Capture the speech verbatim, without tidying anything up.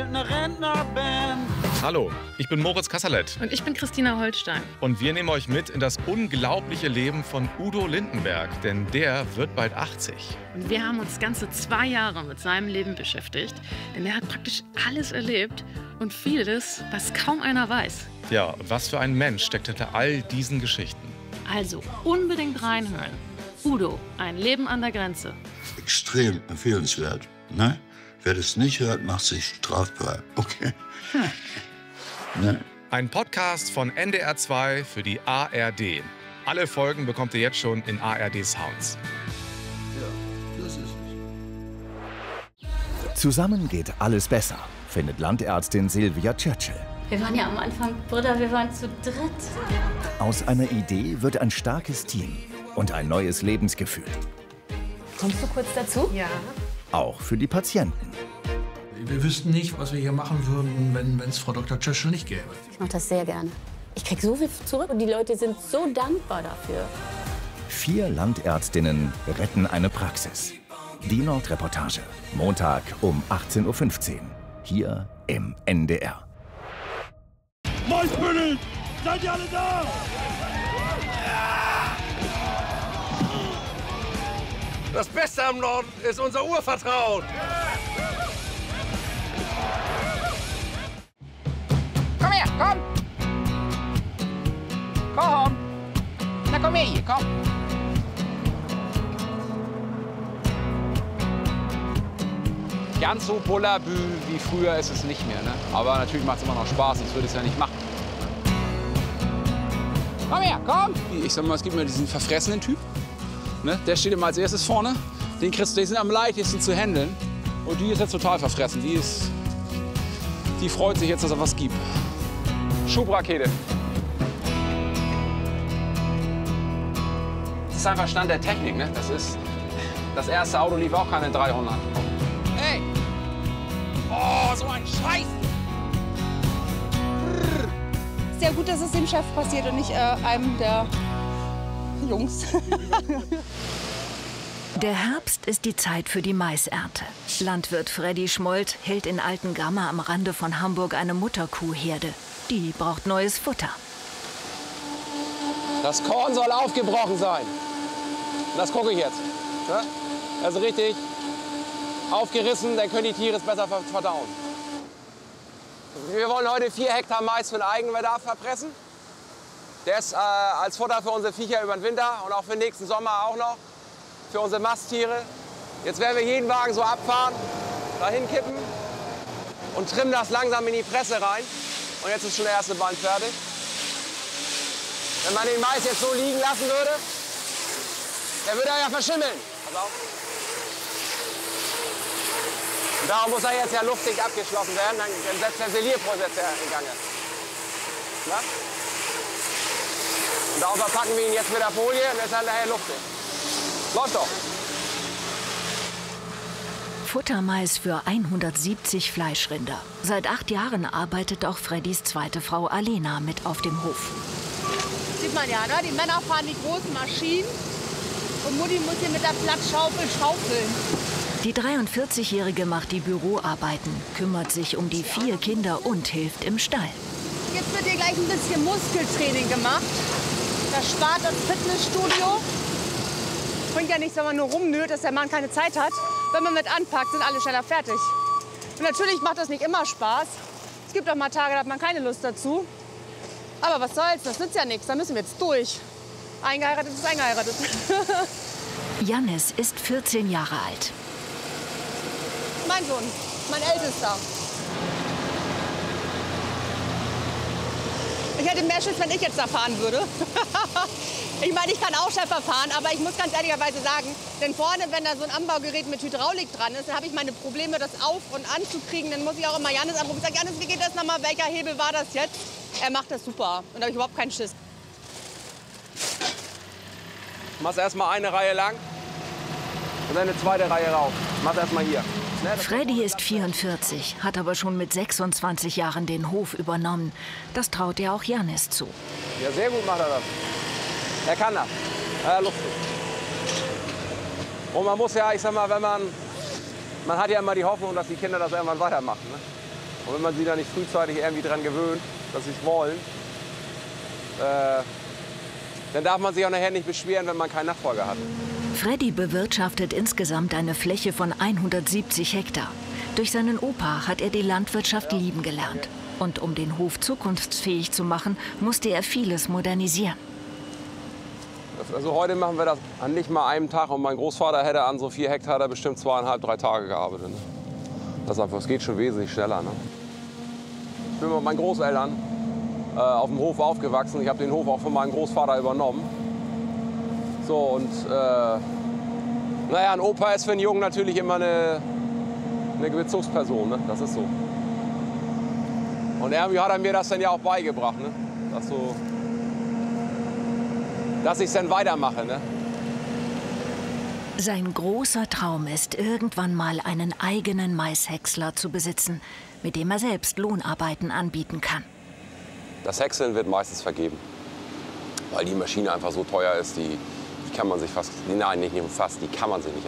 eine Rentnerband. Hallo, ich bin Moritz Kasserlet. Und ich bin Christina Holstein. Und wir nehmen euch mit in das unglaubliche Leben von Udo Lindenberg, denn der wird bald achtzig. Und wir haben uns ganze zwei Jahre mit seinem Leben beschäftigt, denn er hat praktisch alles erlebt und vieles, was kaum einer weiß. Ja, und was für ein Mensch steckt hinter all diesen Geschichten. Also unbedingt reinhören. Udo, ein Leben an der Grenze. Extrem empfehlenswert. Ne? Wer das nicht hört, macht sich strafbar. Okay. Ne? Ein Podcast von N D R zwei für die A R D. Alle Folgen bekommt ihr jetzt schon in A R D Sounds. Ja, das ist es. Zusammen geht alles besser, findet Landärztin Sylvia Churchill. Wir waren ja am Anfang Brüder, wir waren zu dritt. Aus einer Idee wird ein starkes Team und ein neues Lebensgefühl. Kommst du kurz dazu? Ja. Auch für die Patienten. Wir wüssten nicht, was wir hier machen würden, wenn es Frau Doktor Churchill nicht gäbe. Ich mache das sehr gerne. Ich krieg so viel zurück und die Leute sind so dankbar dafür. Vier Landärztinnen retten eine Praxis. Die Nordreportage. Montag um achtzehn Uhr fünfzehn. Hier im N D R. Mäusbündel! Seid ihr alle da? Das Beste am Norden ist unser Urvertrauen. Komm her, komm! Komm! Na komm her hier, komm! Ganz so Bullabü wie früher ist es nicht mehr, ne? Aber natürlich macht es immer noch Spaß, sonst würde es ja nicht machen. Komm her, komm! Ich sag mal, es gibt immer diesen verfressenen Typ. Ne? Der steht immer als erstes vorne. Den kriegst du, die sind am leichtesten zu handeln. Und die ist jetzt total verfressen. Die ist, die freut sich jetzt, dass er was gibt. Schubrakete. Das ist einfach Stand der Technik, ne? Das ist, das erste Auto lief auch keine dreihundert. Hey! Oh, so ein Scheiß! Sehr gut, dass es dem Chef passiert und nicht äh, einem der Jungs. Der Herbst ist die Zeit für die Maisernte. Landwirt Freddy Schmold hält in Altengammer am Rande von Hamburg eine Mutterkuhherde. Die braucht neues Futter. Das Korn soll aufgebrochen sein. Das gucke ich jetzt. Ja? Also richtig aufgerissen, dann können die Tiere es besser verdauen. Wir wollen heute vier Hektar Mais für den Eigenbedarf verpressen. Der ist äh, als Futter für unsere Viecher über den Winter und auch für den nächsten Sommer auch noch. Für unsere Masttiere. Jetzt werden wir jeden Wagen so abfahren, dahin kippen und trimmen das langsam in die Presse rein. Und jetzt ist schon der erste Band fertig. Wenn man den Mais jetzt so liegen lassen würde, der würde ja verschimmeln. Pass auf. Und darum muss er jetzt ja luftdicht abgeschlossen werden, dann, dann setzt der Selierprozess in Gange. Na? Und darum verpacken wir ihn jetzt mit der Folie und dann ist er nachher luftdicht. Läuft doch. Futtermais für hundertsiebzig Fleischrinder. Seit acht Jahren arbeitet auch Freddys zweite Frau Alena mit auf dem Hof. Sieht man ja, ne? Die Männer fahren die großen Maschinen und Mutti muss hier mit der Platzschaufel schaufeln. Die dreiundvierzigjährige macht die Büroarbeiten, kümmert sich um die vier Kinder und hilft im Stall. Jetzt wird hier gleich ein bisschen Muskeltraining gemacht. Das spart das Fitnessstudio. Bringt ja nichts, wenn man nur rumnölt, dass der Mann keine Zeit hat. Wenn man mit anpackt, sind alle schneller fertig. Und natürlich macht das nicht immer Spaß. Es gibt auch mal Tage, da hat man keine Lust dazu. Aber was soll's, das nützt ja nichts, da müssen wir jetzt durch. Eingeheiratet ist eingeheiratet. Jannis ist vierzehn Jahre alt. Mein Sohn, mein Ältester. Ich hätte mehr Schiss, wenn ich jetzt da fahren würde. Ich meine, ich kann auch Schlepper fahren, aber ich muss ganz ehrlicherweise sagen, denn vorne, wenn da so ein Anbaugerät mit Hydraulik dran ist, dann habe ich meine Probleme, das auf- und anzukriegen. Dann muss ich auch immer Jannis anrufen und sagen, Jannis, wie geht das nochmal? Welcher Hebel war das jetzt? Er macht das super und da habe ich überhaupt keinen Schiss. Du machst erst mal eine Reihe lang und dann eine zweite Reihe rauf. Mach erst mal hier. Ne, Freddy ist vierundvierzig, hat aber schon mit sechsundzwanzig Jahren den Hof übernommen. Das traut er auch Jannis zu. Ja, sehr gut macht er das. Er kann das. Ja, lustig. Und man muss ja, ich sag mal, wenn man, man hat ja immer die Hoffnung, dass die Kinder das irgendwann weitermachen. Ne? Und wenn man sie da nicht frühzeitig irgendwie dran gewöhnt, dass sie es wollen, äh, dann darf man sich auch nachher nicht beschweren, wenn man keinen Nachfolger hat. Freddy bewirtschaftet insgesamt eine Fläche von hundertsiebzig Hektar. Durch seinen Opa hat er die Landwirtschaft lieben gelernt. Und um den Hof zukunftsfähig zu machen, musste er vieles modernisieren. Also heute machen wir das an nicht mal einem Tag. Und mein Großvater hätte an so vier Hektar da bestimmt zweieinhalb, drei Tage gearbeitet. Das ist einfach, es geht schon wesentlich schneller. Ne? Ich bin mit meinen Großeltern äh, auf dem Hof aufgewachsen. Ich habe den Hof auch von meinem Großvater übernommen. So, und äh, naja, ein Opa ist für einen Jungen natürlich immer eine, eine Bezugsperson. Ne? Das ist so. Und irgendwie hat er mir das dann ja auch beigebracht. Ne? Dass, so, dass ich es dann weitermache. Ne? Sein großer Traum ist, irgendwann mal einen eigenen Maishäcksler zu besitzen, mit dem er selbst Lohnarbeiten anbieten kann. Das Häckseln wird meistens vergeben, weil die Maschine einfach so teuer ist, die, die kann man sich fast, nein, nicht fast, die kann man sich nicht